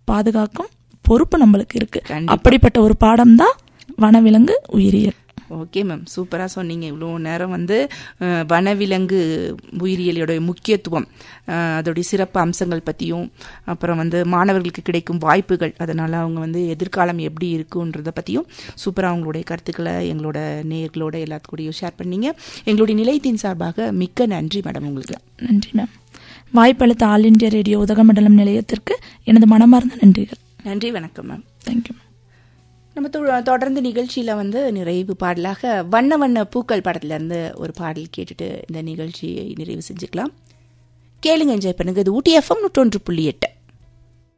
பாதுகாக்கும் பொறுப்பு நம்மளுக்கு இருக்கு. அப்படிப்பட்ட ஒரு பாடம் தான் வனவிலங்கு உயிரியல். ஓகே மேம், சூப்பராக சொன்னீங்க. இவ்வளோ நேரம் வனவிலங்கு உயிரியலுடைய முக்கியத்துவம், அதோடைய சிறப்பு அம்சங்கள் பற்றியும், அப்புறம் மாணவர்களுக்கு கிடைக்கும் வாய்ப்புகள், அதனால் அவங்க எதிர்காலம் எப்படி இருக்குன்றதை பற்றியும் சூப்பராக அவங்களுடைய கருத்துக்களை எங்களோட நேயர்களோட எல்லாத்துக்கூடையும் ஷேர் பண்ணீங்க. எங்களுடைய நிலையத்தின் சார்பாக மிக்க நன்றி மேடம். உங்களுக்கு நன்றி மேம். வாய்ப்பளித்த ஆல் இண்டியா ரேடியோ உதகமண்டலம் நிலையத்திற்கு எனது மனமார்ந்த நன்றிகள். நன்றி, வணக்கம் மேம். தேங்க்யூ. நம்ம தொடர்ந்து நிகழ்ச்சியில் நிறைவு பாடலாக வண்ண வண்ண பூக்கள் படத்துலேருந்து ஒரு பாடல் கேட்டுட்டு இந்த நிகழ்ச்சியை நிறைவு செஞ்சுக்கலாம். கேளுங்க, என்ஜாய் பண்ணுங்க. இது ஊட்டி FM 101.8.